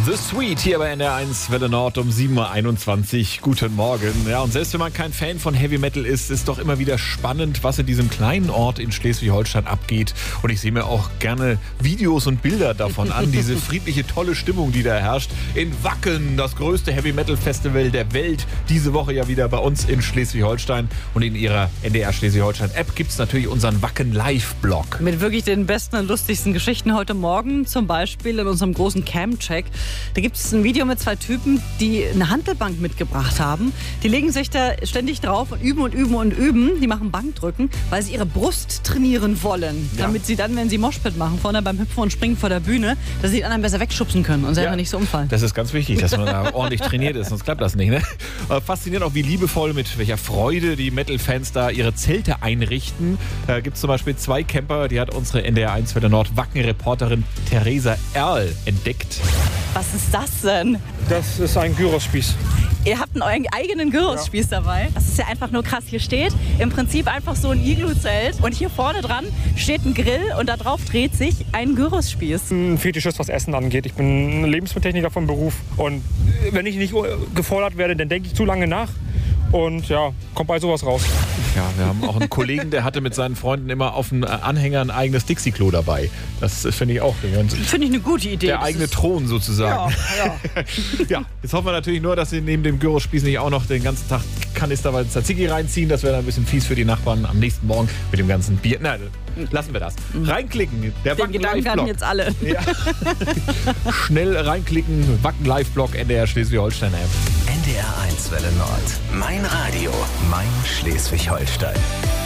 The Sweet hier bei NDR1 Welle Nord um 7.21 Uhr. Guten Morgen. Ja, und selbst wenn man kein Fan von Heavy Metal ist doch immer wieder spannend, was in diesem kleinen Ort in Schleswig-Holstein abgeht. Und ich sehe mir auch gerne Videos und Bilder davon an. Diese friedliche, tolle Stimmung, die da herrscht. In Wacken, das größte Heavy Metal Festival der Welt. Diese Woche ja wieder bei uns in Schleswig-Holstein. Und in ihrer NDR Schleswig-Holstein App gibt es natürlich unseren Wacken Live-Blog. Mit wirklich den besten und lustigsten Geschichten heute Morgen. Zum Beispiel in unserem großen Cam-Check. Da gibt es ein Video mit zwei Typen, die eine Hantelbank mitgebracht haben. Die legen sich da ständig drauf und üben und üben und üben. Die machen Bankdrücken, weil sie ihre Brust trainieren wollen. Ja. Damit sie dann, wenn sie Moshpit machen, vorne beim Hüpfen und Springen vor der Bühne, dass sie die anderen besser wegschubsen können und selber nicht so umfallen. Das ist ganz wichtig, dass man da ordentlich trainiert ist, sonst klappt das nicht. Ne? Faszinierend auch, wie liebevoll, mit welcher Freude die Metal-Fans da ihre Zelte einrichten. Da gibt es zum Beispiel zwei Camper, die hat unsere NDR1 Welle Nord Wacken-Reporterin Theresa Erl entdeckt. Was ist das denn? Das ist ein Gyrospieß. Ihr habt einen eigenen Gyrospieß dabei. Das ist ja einfach nur krass. Hier steht im Prinzip einfach so ein Iglu-Zelt und hier vorne dran steht ein Grill und da drauf dreht sich ein Gyrospieß. Ein Fetischist, was Essen angeht. Ich bin Lebensmittelltechniker vom Beruf und wenn ich nicht gefordert werde, dann denke ich zu lange nach. Und ja, kommt bei sowas raus. Ja, wir haben auch einen Kollegen, der hatte mit seinen Freunden immer auf dem Anhänger ein eigenes Dixie-Klo dabei. Das finde ich auch. Finde ich eine gute Idee. Der eigene Thron sozusagen. Ja. Ja, jetzt hoffen wir natürlich nur, dass sie neben dem Gyrospieß nicht auch noch den ganzen Tag Kanister Tzatziki reinziehen. Das wäre dann ein bisschen fies für die Nachbarn am nächsten Morgen mit dem ganzen Bier. Nein, lassen wir das. Reinklicken. Der Den Gedanken hatten jetzt alle. Ja. Schnell reinklicken. Wacken Live-Blog NDR Schleswig-Holstein-App. NDR1 Welle Nord. Mein Radio. Mein Schleswig-Holstein.